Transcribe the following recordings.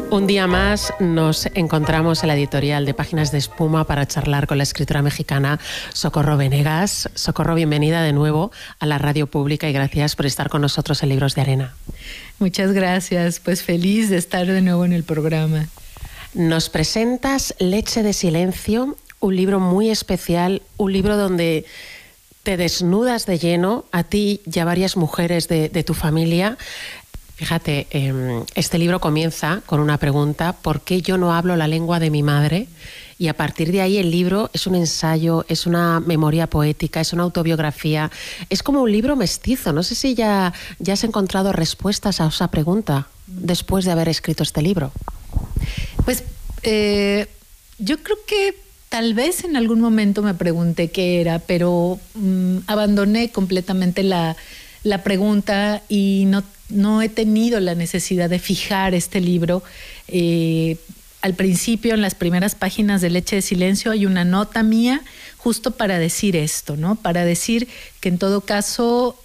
Un día más nos encontramos en la editorial de Páginas de Espuma para charlar con la escritora mexicana Socorro Venegas. Socorro, bienvenida de nuevo a la radio pública y gracias por estar con nosotros en Libros de Arena. Muchas gracias, pues feliz de estar de nuevo en el programa. Nos presentas Leche de Silencio, un libro muy especial, un libro donde te desnudas de lleno a ti y a varias mujeres de tu familia. Fíjate, este libro comienza con una pregunta: ¿por qué yo no hablo la lengua de mi madre? Y a partir de ahí el libro es un ensayo, es una memoria poética, es una autobiografía, es como un libro mestizo. No sé si ya has encontrado respuestas a esa pregunta después de haber escrito este libro. Pues yo creo que tal vez en algún momento me pregunté qué era, pero abandoné completamente la pregunta y no he tenido la necesidad de fijar este libro. Al principio, en las primeras páginas de Leche de Silencio, hay una nota mía justo para decir esto, ¿no? Para decir que en todo caso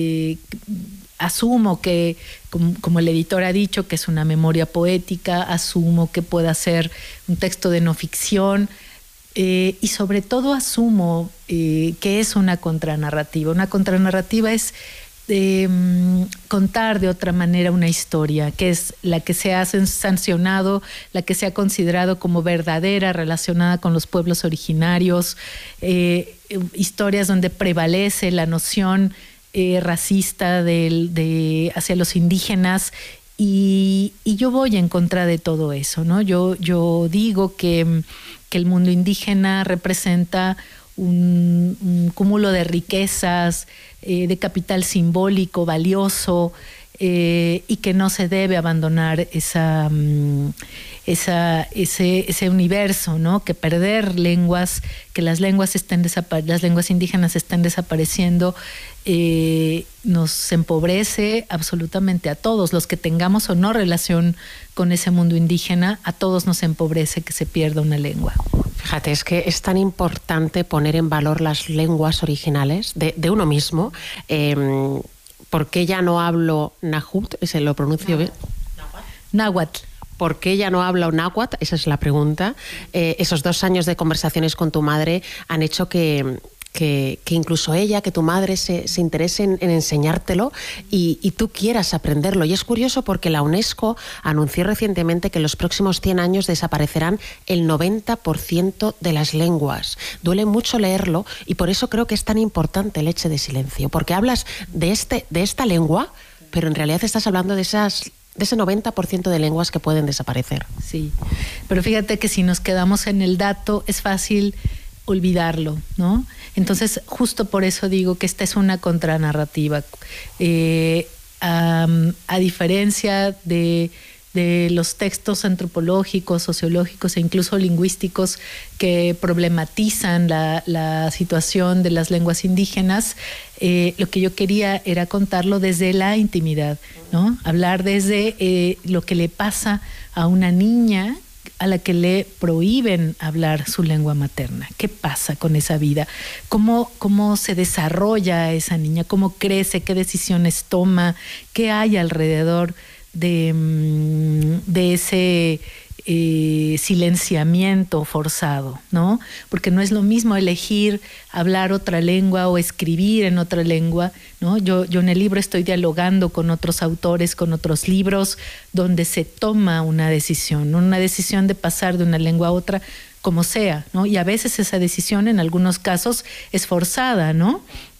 asumo que, como el editor ha dicho, que es una memoria poética, asumo que pueda ser un texto de no ficción, y sobre todo asumo que es una contranarrativa. Una contranarrativa es contar de otra manera una historia, que es la que se ha sancionado, la que se ha considerado como verdadera, relacionada con los pueblos originarios, historias donde prevalece la noción racista hacia los indígenas, y yo voy en contra de todo eso, ¿no? Yo digo que el mundo indígena representa un cúmulo de riquezas, de capital simbólico valioso, y que no se debe abandonar ese universo, ¿no? Que perder lenguas, que las lenguas indígenas estén desapareciendo, nos empobrece absolutamente a todos. Los que tengamos o no relación con ese mundo indígena, a todos nos empobrece que se pierda una lengua. Fíjate, es que es tan importante poner en valor las lenguas originales de uno mismo. ¿Por qué ya no hablo náhuatl? ¿Se lo pronuncio bien? Náhuatl. ¿Por qué ya no hablo náhuatl? Esa es la pregunta. Esos 2 años de conversaciones con tu madre han hecho que incluso ella, que tu madre se interese en enseñártelo y tú quieras aprenderlo. Y es curioso porque la UNESCO anunció recientemente que en los próximos 100 años desaparecerán el 90% de las lenguas. Duele mucho leerlo y por eso creo que es tan importante Leche de Silencio, porque hablas de esta lengua, pero en realidad estás hablando de ese 90% de lenguas que pueden desaparecer. Sí, pero fíjate que si nos quedamos en el dato es fácil olvidarlo, ¿no? Entonces, justo por eso digo que esta es una contranarrativa. A diferencia de los textos antropológicos, sociológicos e incluso lingüísticos que problematizan la situación de las lenguas indígenas, lo que yo quería era contarlo desde la intimidad, ¿no? Hablar desde lo que le pasa a una niña a la que le prohíben hablar su lengua materna. ¿Qué pasa con esa vida? ¿Cómo se desarrolla esa niña? ¿Cómo crece? ¿Qué decisiones toma? ¿Qué hay alrededor de ese silenciamiento forzado, ¿no? Porque no es lo mismo elegir hablar otra lengua o escribir en otra lengua, ¿no? Yo en el libro estoy dialogando con otros autores, con otros libros, donde se toma una decisión de pasar de una lengua a otra, como sea, ¿no? Y a veces esa decisión, en algunos casos, es forzada, ¿no?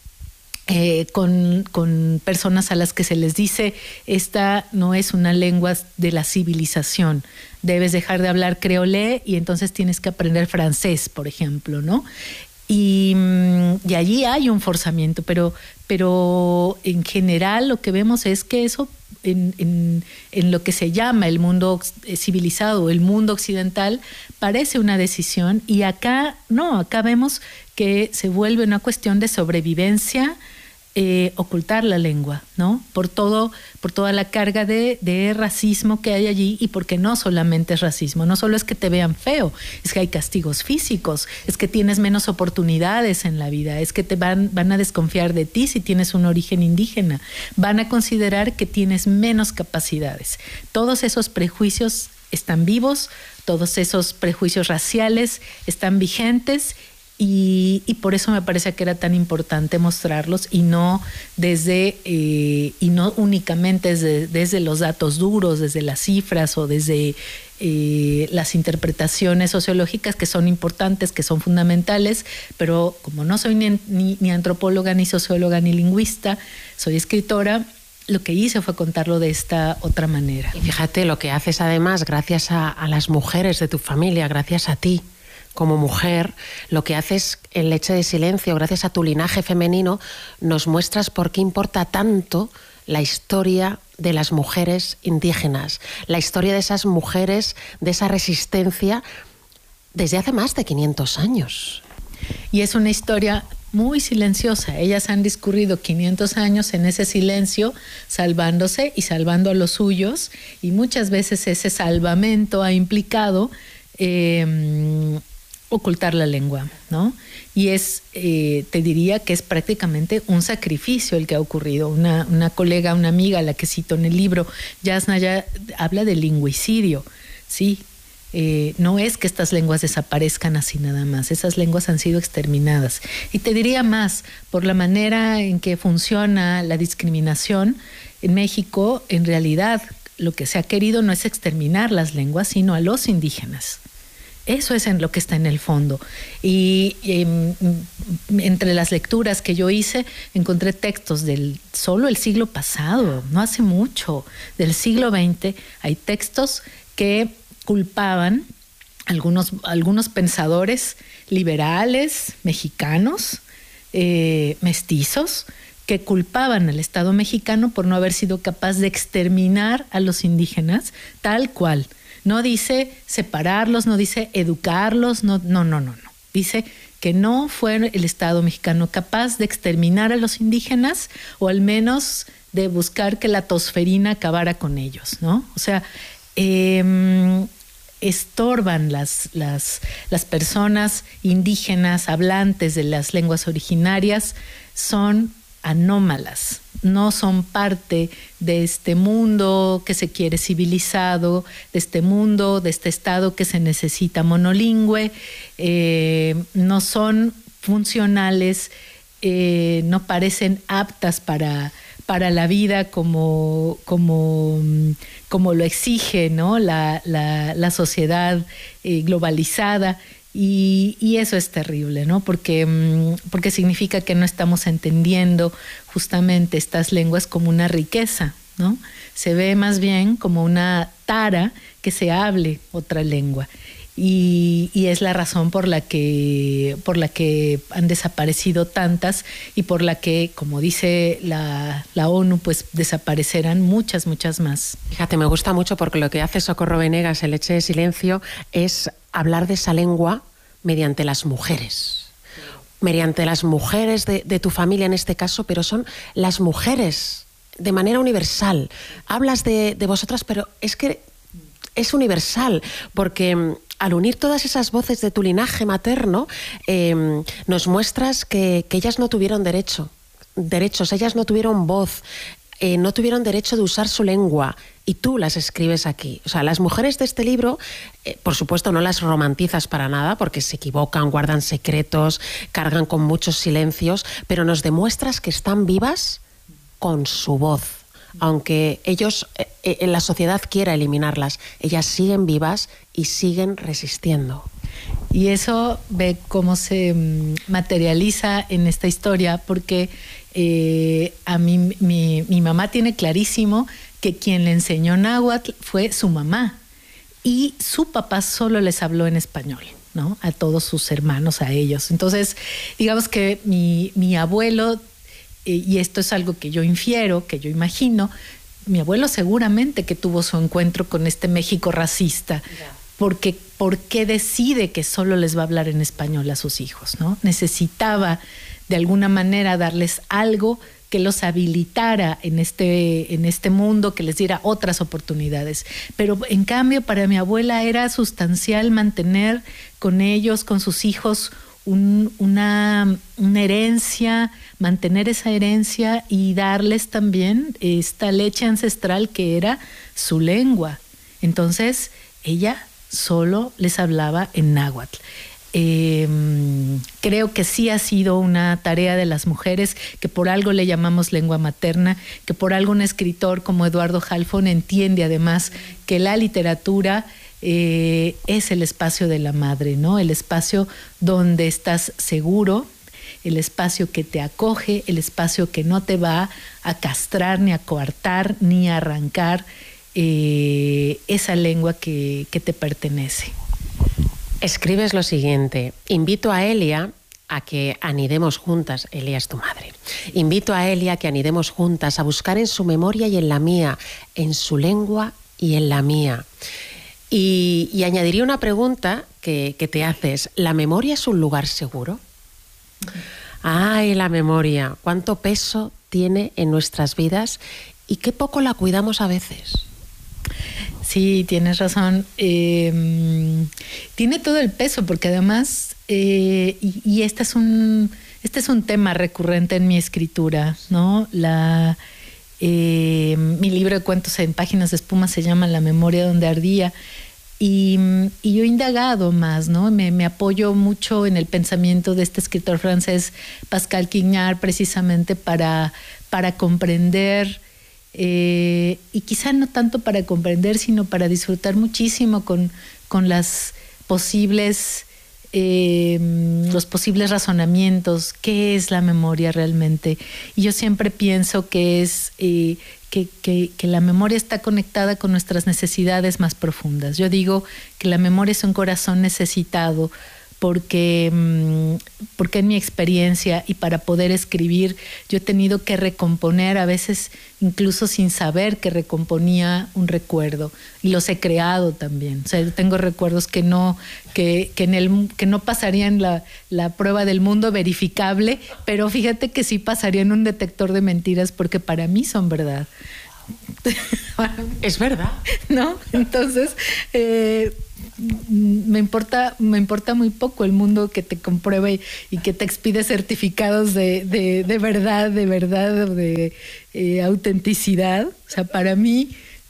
Con personas a las que se les dice: esta no es una lengua de la civilización, debes dejar de hablar creolé y entonces tienes que aprender francés, por ejemplo, ¿no? Y allí hay un forzamiento, pero en general lo que vemos es que eso en lo que se llama el mundo civilizado, el mundo occidental, parece una decisión, y acá no, acá vemos que se vuelve una cuestión de sobrevivencia ocultar la lengua, ¿no? Por toda la carga de racismo que hay allí, y porque no solamente es racismo, no solo es que te vean feo, es que hay castigos físicos, es que tienes menos oportunidades en la vida, es que te van a desconfiar de ti si tienes un origen indígena, van a considerar que tienes menos capacidades. Todos esos prejuicios están vivos, todos esos prejuicios raciales están vigentes. Y por eso me parece que era tan importante mostrarlos, y no únicamente desde los datos duros, desde las cifras o desde las interpretaciones sociológicas, que son importantes, que son fundamentales, pero como no soy ni antropóloga, ni socióloga, ni lingüista, soy escritora. Lo que hice fue contarlo de esta otra manera. Y fíjate lo que haces además, gracias a las mujeres de tu familia, gracias a ti. Como mujer, lo que haces en Leche de Silencio, gracias a tu linaje femenino, nos muestras por qué importa tanto la historia de las mujeres indígenas, la historia de esas mujeres, de esa resistencia desde hace más de 500 años. Y es una historia muy silenciosa. Ellas han discurrido 500 años en ese silencio, salvándose y salvando a los suyos, y muchas veces ese salvamento ha implicado ocultar la lengua, ¿no? Y te diría que es prácticamente un sacrificio el que ha ocurrido. Una colega, una amiga, a la que cito en el libro, Yasna, ya habla de lingüicidio, ¿sí? No es que estas lenguas desaparezcan así nada más, esas lenguas han sido exterminadas. Y te diría más, por la manera en que funciona la discriminación en México, en realidad lo que se ha querido no es exterminar las lenguas, sino a los indígenas. Eso es en lo que está en el fondo. Y entre las lecturas que yo hice, encontré textos del solo el siglo pasado, no hace mucho, del siglo XX. Hay textos que culpaban algunos pensadores liberales mexicanos, mestizos, que culpaban al Estado mexicano por no haber sido capaz de exterminar a los indígenas tal cual. No dice separarlos, no dice educarlos, no. Dice que no fue el Estado mexicano capaz de exterminar a los indígenas, o al menos de buscar que la tosferina acabara con ellos, ¿no? O sea, estorban las personas indígenas hablantes de las lenguas originarias, son anómalas, no son parte de este mundo que se quiere civilizado, de este mundo, de este Estado que se necesita monolingüe, no son funcionales, no parecen aptas para la vida como lo exige, ¿no? la sociedad globalizada. Y eso es terrible, ¿no? Porque significa que no estamos entendiendo justamente estas lenguas como una riqueza, ¿no? Se ve más bien como una tara que se hable otra lengua. Y es la razón por la que han desaparecido tantas, y por la que, como dice la ONU, pues desaparecerán muchas más. Fíjate, me gusta mucho porque lo que hace Socorro Venegas en Leche de Silencio es hablar de esa lengua mediante las mujeres. Mediante las mujeres de tu familia en este caso, pero son las mujeres de manera universal. Hablas de vosotras, pero es que es universal, porque al unir todas esas voces de tu linaje materno, nos muestras que ellas no tuvieron derechos, ellas no tuvieron voz, no tuvieron derecho de usar su lengua, y tú las escribes aquí. O sea, las mujeres de este libro, por supuesto, no las romantizas para nada, porque se equivocan, guardan secretos, cargan con muchos silencios, pero nos demuestras que están vivas con su voz. Aunque ellos, la sociedad quiera eliminarlas, ellas siguen vivas y siguen resistiendo. Y eso ve cómo se materializa en esta historia, porque a mí mi mamá tiene clarísimo que quien le enseñó náhuatl fue su mamá, y su papá solo les habló en español, ¿no? A todos sus hermanos, a ellos. Entonces, digamos que mi abuelo, y esto es algo que yo infiero, que yo imagino, mi abuelo seguramente que tuvo su encuentro con este México racista, porque ¿por qué decide que solo les va a hablar en español a sus hijos, ¿no? Necesitaba de alguna manera darles algo que los habilitara en este mundo, que les diera otras oportunidades. Pero en cambio para mi abuela era sustancial mantener con ellos, con sus hijos, una herencia, mantener esa herencia y darles también esta leche ancestral que era su lengua. Entonces ella solo les hablaba en náhuatl. Creo que sí ha sido una tarea de las mujeres, que por algo le llamamos lengua materna, que por algo un escritor como Eduardo Halfon entiende además que la literatura es el espacio de la madre, ¿no? El espacio donde estás seguro, el espacio que te acoge, el espacio que no te va a castrar, ni a coartar, ni a arrancar esa lengua que te pertenece. Escribes lo siguiente: invito a Elia a que anidemos juntas. Elia es tu madre. Invito a Elia a que anidemos juntas, a buscar en su memoria y en la mía, en su lengua y en la mía. Y añadiría una pregunta que te haces: ¿la memoria es un lugar seguro? Ay, la memoria, cuánto peso tiene en nuestras vidas y qué poco la cuidamos a veces. Sí, tienes razón. Tiene todo el peso, porque además, y este es un tema recurrente en mi escritura, ¿no? Mi libro de cuentos en páginas de espuma se llama La memoria donde ardía. Y yo he indagado más, ¿no? Me apoyo mucho en el pensamiento de este escritor francés, Pascal Quignard, precisamente para comprender, y quizá no tanto para comprender, sino para disfrutar muchísimo con los posibles razonamientos. ¿Qué es la memoria realmente? Y yo siempre pienso que es que la memoria está conectada con nuestras necesidades más profundas. Yo digo que la memoria es un corazón necesitado, porque en mi experiencia y para poder escribir yo he tenido que recomponer, a veces incluso sin saber que recomponía un recuerdo, y los he creado también. O sea, yo tengo recuerdos que no pasarían la prueba del mundo verificable, pero fíjate que sí pasarían un detector de mentiras, porque para mí son verdad. Es verdad, ¿no? Entonces me importa muy poco el mundo que te comprueba y que te expide certificados de verdad, de autenticidad. O sea, para mí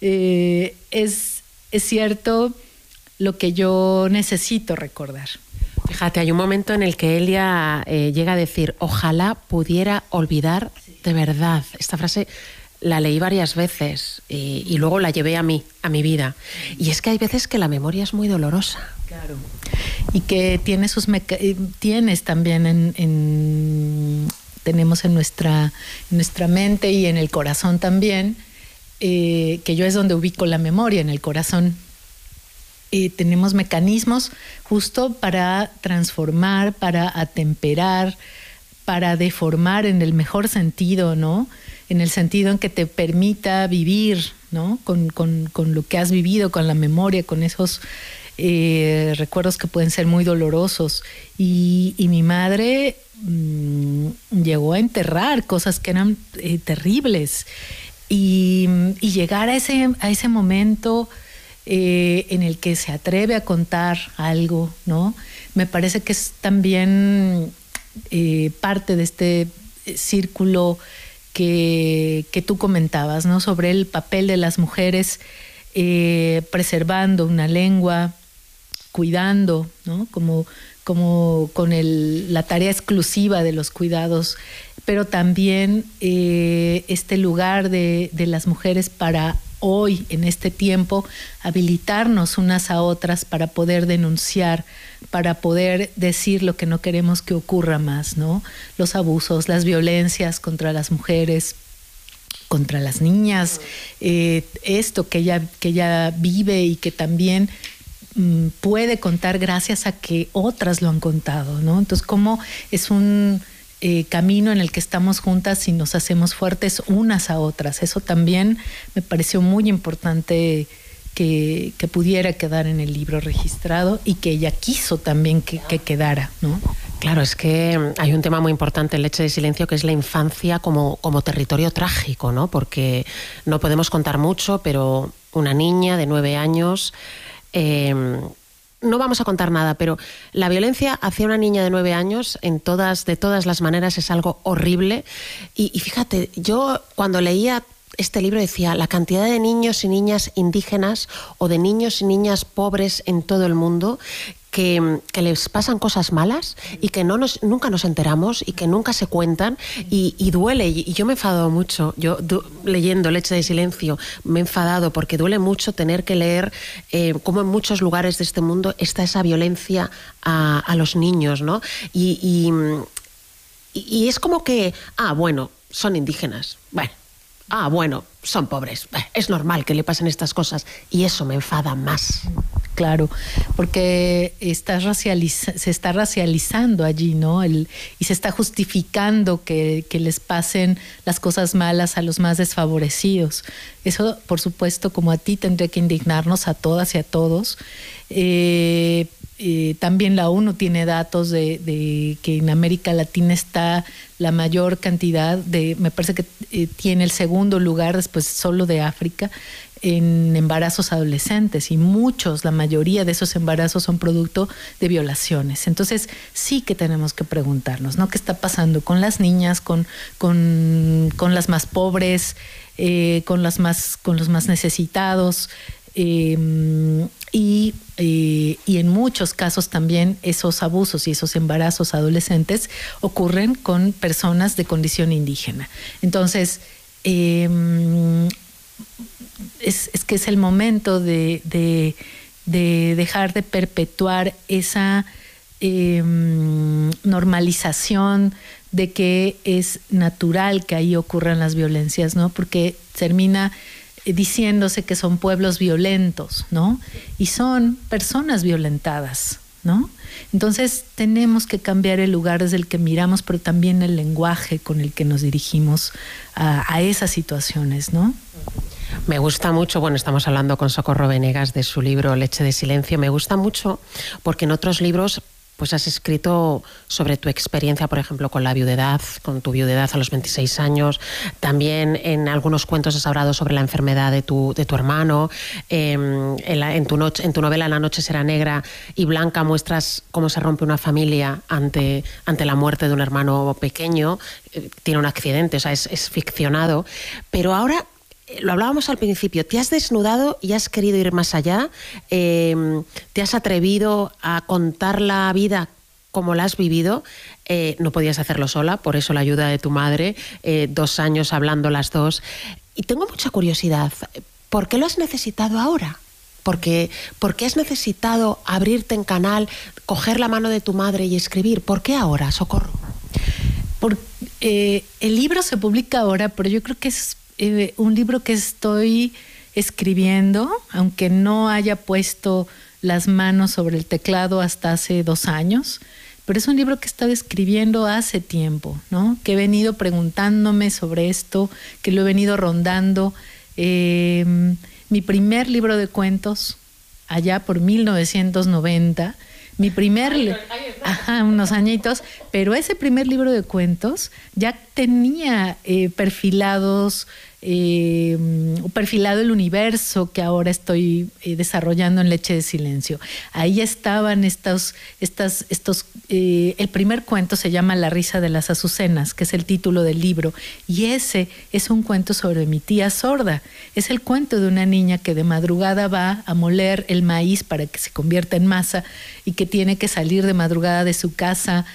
es cierto lo que yo necesito recordar. Fíjate, hay un momento en el que Elia llega a decir: ojalá pudiera olvidar de verdad. Esta frase la leí varias veces y luego la llevé a mi vida. Y es que hay veces que la memoria es muy dolorosa. Claro. Y que tienes también tenemos en nuestra mente y en el corazón también, que yo es donde ubico la memoria, en el corazón. Tenemos mecanismos justo para transformar, para atemperar, para deformar en el mejor sentido, ¿no? En el sentido en que te permita vivir, ¿no? Con lo que has vivido, con la memoria, con esos recuerdos que pueden ser muy dolorosos. Y mi madre llegó a enterrar cosas que eran terribles. Y llegar a ese momento en el que se atreve a contar algo, ¿no? Me parece que es también parte de este círculo que tú comentabas, ¿no? Sobre el papel de las mujeres preservando una lengua, cuidando, ¿no? Como con la tarea exclusiva de los cuidados, pero también este lugar de las mujeres para hoy, en este tiempo, habilitarnos unas a otras para poder denunciar, para poder decir lo que no queremos que ocurra más, ¿no? Los abusos, las violencias contra las mujeres, contra las niñas, esto que ella vive y que también puede contar gracias a que otras lo han contado, ¿no? Entonces, cómo es un camino en el que estamos juntas y nos hacemos fuertes unas a otras. Eso también me pareció muy importante que pudiera quedar en el libro registrado y que ella quiso también que quedara, ¿no? Claro, es que hay un tema muy importante en Leche de Silencio, que es la infancia como territorio trágico, ¿no? Porque no podemos contar mucho, pero una niña de 9 años... no vamos a contar nada, pero la violencia hacia una niña de 9 años de todas las maneras es algo horrible. Y fíjate, yo cuando leía este libro decía la cantidad de niños y niñas indígenas o de niños y niñas pobres en todo el mundo que les pasan cosas malas y que nunca nos enteramos y que nunca se cuentan y duele. Y yo me he enfadado mucho, leyendo Leche de Silencio, me he enfadado porque duele mucho tener que leer cómo en muchos lugares de este mundo está esa violencia a los niños, ¿no? Y es como que, bueno, son indígenas, bueno, son pobres, es normal que le pasen estas cosas, y eso me enfada más. Claro, porque se está racializando allí, ¿no? Y se está justificando que les pasen las cosas malas a los más desfavorecidos. Eso, por supuesto, como a ti, tendría que indignarnos a todas y a todos. También la ONU tiene datos de que en América Latina está la mayor cantidad me parece que tiene el segundo lugar después solo de África, en embarazos adolescentes, y la mayoría de esos embarazos son producto de violaciones. Entonces sí que tenemos que preguntarnos, ¿no? ¿Qué está pasando con las niñas, con las más pobres, con los más necesitados? Y en muchos casos también esos abusos y esos embarazos adolescentes ocurren con personas de condición indígena. Entonces, es que es el momento de dejar de perpetuar esa normalización de que es natural que ahí ocurran las violencias, ¿no? Porque termina diciéndose que son pueblos violentos, ¿no? Y son personas violentadas, ¿no? Entonces tenemos que cambiar el lugar desde el que miramos, pero también el lenguaje con el que nos dirigimos a esas situaciones, ¿no? Me gusta mucho, estamos hablando con Socorro Venegas de su libro Leche de Silencio. Me gusta mucho porque en otros libros pues has escrito sobre tu experiencia, por ejemplo, con la viudedad, con tu viudedad a los 26 años. También en algunos cuentos has hablado sobre la enfermedad de tu hermano. En tu novela La noche será negra y blanca muestras cómo se rompe una familia ante la muerte de un hermano pequeño. Tiene un accidente, o sea, es ficcionado. Pero ahora, lo hablábamos al principio, te has desnudado y has querido ir más allá, te has atrevido a contar la vida como la has vivido. No podías hacerlo sola, por eso la ayuda de tu madre, 2 años hablando las dos. Y tengo mucha curiosidad, ¿por qué lo has necesitado ahora? ¿Por qué has necesitado abrirte en canal, coger la mano de tu madre y escribir? ¿Por qué ahora, Socorro? El libro se publica ahora, pero yo creo que es un libro que estoy escribiendo, aunque no haya puesto las manos sobre el teclado hasta hace 2 años, pero es un libro que he estado escribiendo hace tiempo, ¿no? Que he venido preguntándome sobre esto, que lo he venido rondando. Mi primer libro de cuentos, allá por 1990, unos añitos, pero ese primer libro de cuentos ya tenía perfilado el universo que ahora estoy desarrollando en Leche de Silencio. Ahí estaban el primer cuento se llama La risa de las azucenas, que es el título del libro, y ese es un cuento sobre mi tía sorda. Es el cuento de una niña que de madrugada va a moler el maíz para que se convierta en masa y que tiene que salir de madrugada de su casa,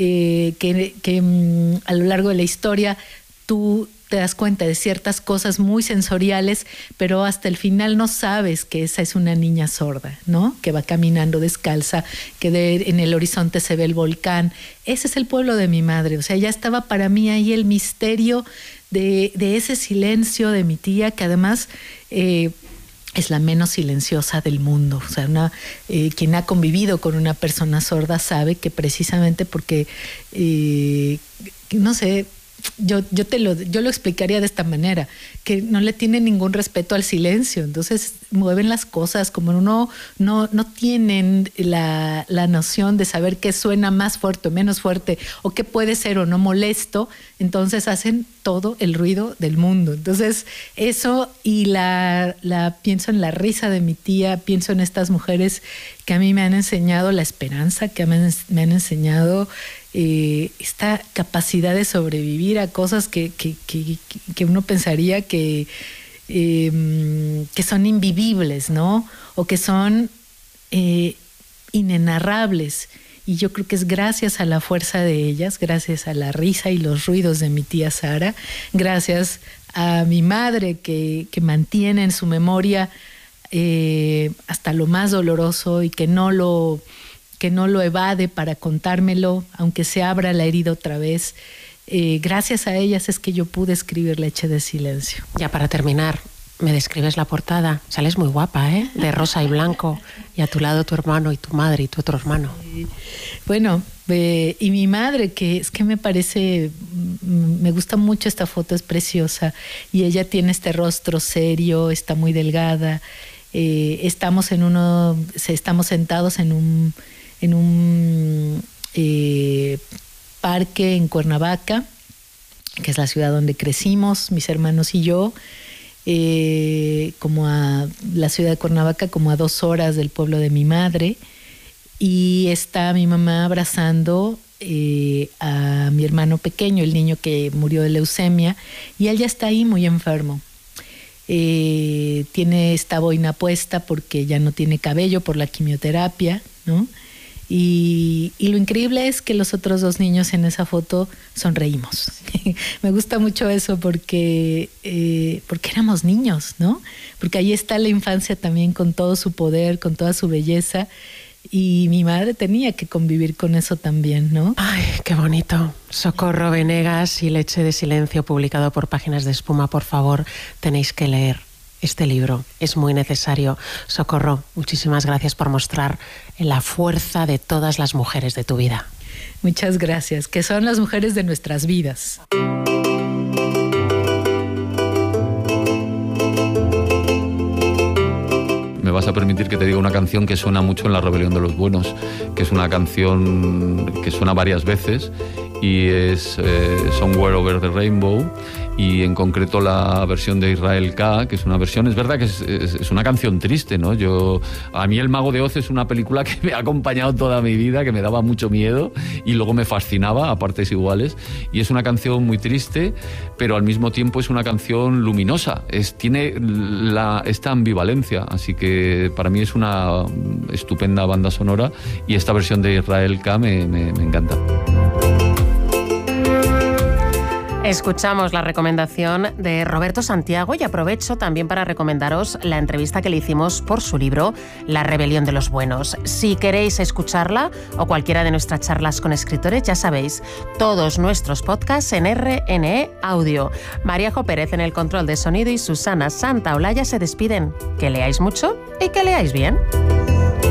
que a lo largo de la historia tú te das cuenta de ciertas cosas muy sensoriales, pero hasta el final no sabes que esa es una niña sorda, ¿no? Que va caminando descalza, que en el horizonte se ve el volcán. Ese es el pueblo de mi madre. O sea, ya estaba para mí ahí el misterio de ese silencio de mi tía, que además es la menos silenciosa del mundo. O sea, quien ha convivido con una persona sorda sabe que precisamente porque, no sé, yo lo explicaría de esta manera, que no le tienen ningún respeto al silencio, entonces mueven las cosas como no tienen la noción de saber qué suena más fuerte o menos fuerte, o qué puede ser o no molesto, entonces hacen todo el ruido del mundo. Entonces eso, y pienso en la risa de mi tía, pienso en estas mujeres que a mí me han enseñado la esperanza, que me han enseñado esta capacidad de sobrevivir a cosas que uno pensaría que son invivibles, ¿no? O que son inenarrables. Y yo creo que es gracias a la fuerza de ellas, gracias a la risa y los ruidos de mi tía Sara, gracias a mi madre que mantiene en su memoria hasta lo más doloroso y que no lo evade para contármelo, aunque se abra la herida otra vez. Gracias a ellas es que yo pude escribir Leche de Silencio. Ya para terminar, me describes la portada. Sales muy guapa, ¿eh? De rosa y blanco. Y a tu lado tu hermano y tu madre y tu otro hermano. Bueno, y mi madre, que es que me gusta mucho esta foto, es preciosa. Y ella tiene este rostro serio, está muy delgada. Estamos sentados en un parque en Cuernavaca, que es la ciudad donde crecimos, mis hermanos y yo, como a la ciudad de Cuernavaca, como a 2 horas del pueblo de mi madre, y está mi mamá abrazando a mi hermano pequeño, el niño que murió de leucemia, y él ya está ahí muy enfermo. Tiene esta boina puesta porque ya no tiene cabello por la quimioterapia, ¿no? Y lo increíble es que los otros 2 niños en esa foto sonreímos. Me gusta mucho eso porque éramos niños, ¿no? Porque ahí está la infancia también con todo su poder, con toda su belleza. Y mi madre tenía que convivir con eso también, ¿no? Ay, qué bonito. Socorro Venegas y Leche de Silencio, publicado por Páginas de Espuma. Por favor, tenéis que leer este libro. Es muy necesario. Socorro, muchísimas gracias por mostrar la fuerza de todas las mujeres de tu vida. Muchas gracias, que son las mujeres de nuestras vidas. Me vas a permitir que te diga una canción que suena mucho en La Rebelión de los Buenos, que es una canción que suena varias veces y es Somewhere Over the Rainbow, y en concreto la versión de Israel K, que es una versión, es verdad que es una canción triste, ¿no? A mí El Mago de Oz es una película que me ha acompañado toda mi vida, que me daba mucho miedo y luego me fascinaba a partes iguales, y es una canción muy triste, pero al mismo tiempo es una canción luminosa, tiene esta ambivalencia, así que para mí es una estupenda banda sonora, y esta versión de Israel K me encanta. Escuchamos la recomendación de Roberto Santiago y aprovecho también para recomendaros la entrevista que le hicimos por su libro La Rebelión de los Buenos. Si queréis escucharla o cualquiera de nuestras charlas con escritores, ya sabéis, todos nuestros podcasts en RNE Audio. Maríajo Pérez en el control de sonido y Susana Santaolalla se despiden. Que leáis mucho y que leáis bien.